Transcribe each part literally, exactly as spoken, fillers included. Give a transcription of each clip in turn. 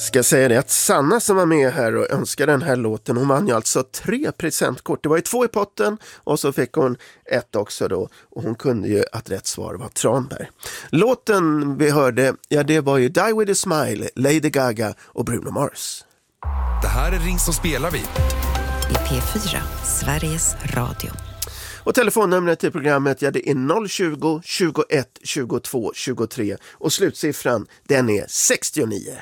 Ska säga det att Sanna som var med här och önskade den här låten, hon vann ju alltså tre presentkort. Det var ju två i potten och så fick hon ett också då. Och hon kunde ju att rätt svar var Tranberg. Låten vi hörde, ja det var ju Die With A Smile, Lady Gaga och Bruno Mars. Det här är Ring som spelar vi. I P fyra, Sveriges Radio. Och telefonnumret till programmet, ja det är noll tjugo, tjugoett, tjugotvå, tjugotre och slutsiffran den är sextionio.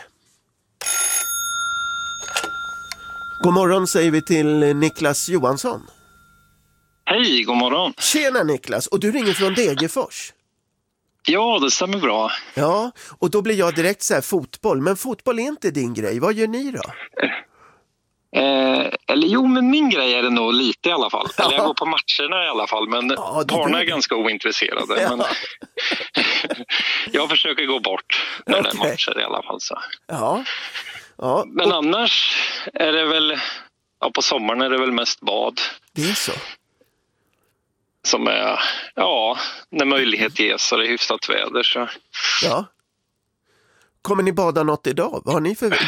God morgon säger vi till Niklas Johansson. Hej, god morgon. Tjena Niklas, och du ringer från Degerfors. Ja, det stämmer bra. Ja, och då blir jag direkt så här fotboll, men fotboll är inte din grej. Vad gör ni då? Eh, eller jo, men min grej är det nog lite i alla fall. Eller jag går på matcherna i alla fall, men ja, barnen är ganska ointresserade. Ja. Men jag försöker gå bort när okay. det är matcher i alla fall. Så. Ja. Ja. Men och... annars är det väl, ja, på sommaren är det väl mest bad. Det är så? Som är, ja, när möjlighet ges och det är hyfsat väder. Så. Ja. Kommer ni bada något idag? Vad har ni för...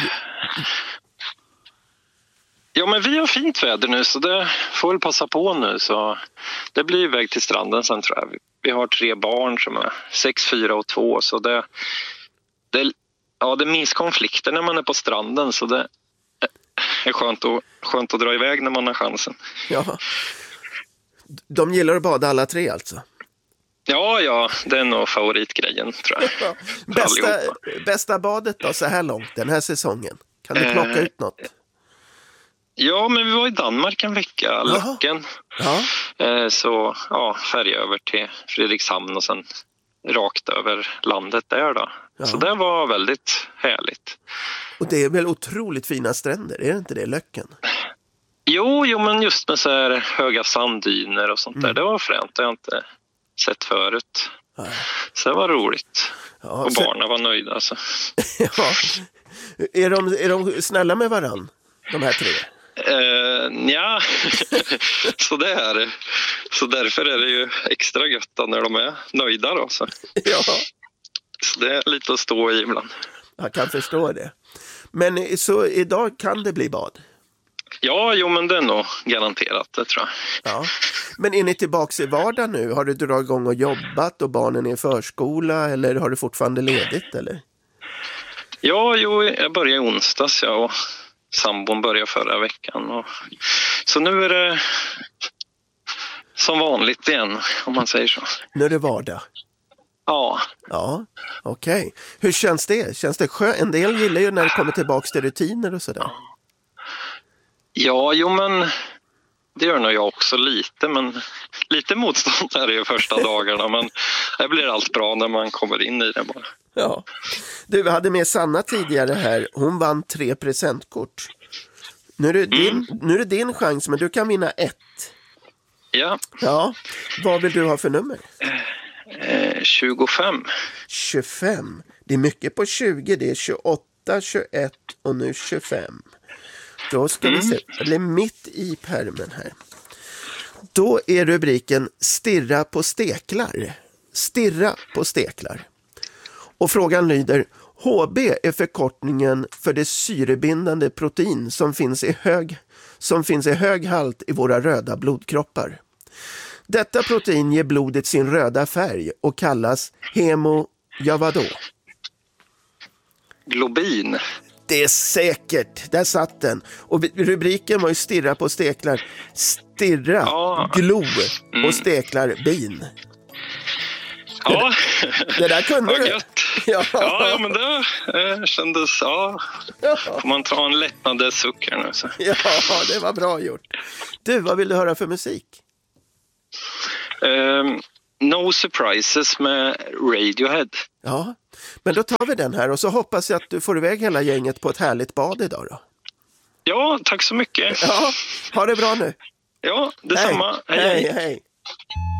Ja, men vi har fint väder nu så det får väl passa på nu. Så det blir iväg till stranden sen tror jag. Vi har tre barn som är sex, fyra och två. Så det, det, ja, det minns konflikter när man är på stranden. Så det är skönt att, skönt att dra iväg när man har chansen. Ja. De gillar att bada alla tre alltså? Ja, ja, det är nog favoritgrejen tror jag. Ja. Bästa, bästa badet då så här långt den här säsongen? Kan du plocka eh, ut något? Ja, men vi var i Danmark en vecka, Löcken. Ja. Eh, så ja, färja över till Fredrikshamn och sen rakt över landet där då. Ja. Så det var väldigt härligt. Och det är väl otroligt fina stränder, är det inte det, Löcken? Jo, jo men just med så här höga sanddyner och sånt mm. där, det var fränt. Det har jag inte sett förut. Ja. Så det var roligt. Ja, och sen... barnen var nöjda. Alltså. Ja. Är de, är de snälla med varann, de här tre? Uh, ja, så det är så därför är det ju extra gött när de är nöjda då. Så. Ja. Så det är lite att stå i ibland. Jag kan förstå det. Men så idag kan det bli bad? Ja, jo men det är nog garanterat, det tror jag. Ja. Men är ni tillbaka i vardag nu? Har du dragit igång och jobbat och barnen är i förskola eller har du fortfarande ledigt eller? Ja, jo, jag började i onsdags ja, och sambon började förra veckan. Och... Så nu är det som vanligt igen, om man säger så. Nu är det vardag? Ja. Ja, okej. Okay. Hur känns det? Känns det skönt? En del gillar ju när det kommer tillbaka till rutiner och sådär. Ja, jo men det gör nog jag också lite, men lite motstånd är det ju första dagarna, men det blir allt bra när man kommer in i det bara. Ja. Du, vi hade med Sanna tidigare här. Hon vann tre presentkort. Nu är det din, mm. nu är det din chans, men du kan vinna ett. Ja. Ja. Vad vill du ha för nummer? Eh, tjugofem. tjugofem. Det är mycket på tjugo. Det är tjugoåtta, tjugoett och nu tjugofem. Då ska mm. vi se. Det är mitt i pärmen här. Då är rubriken Stirra på steklar. Stirra på steklar. Och frågan lyder: H B är förkortningen för det syrebindande protein som finns i hög, som finns i hög halt i våra röda blodkroppar. Detta protein ger blodet sin röda färg och kallas hemo... Ja, vadå? Globin. Det är säkert, där satt den. Och rubriken var ju Stirra på steklar. Stirra, ja. Glo mm. och steklar bin. Ja, det, det där kunde du. Ja. ja, men det eh, kändes, ja. Får man ta en lättnade suckar nu så. Ja, det var bra gjort. Du, vad vill du höra för musik? Um, No Surprises med Radiohead. Ja, men då tar vi den här och så hoppas jag att du får iväg hela gänget på ett härligt bad idag då. Ja, tack så mycket. Ja, ha det bra nu. Ja, detsamma. Hej, hej. hej.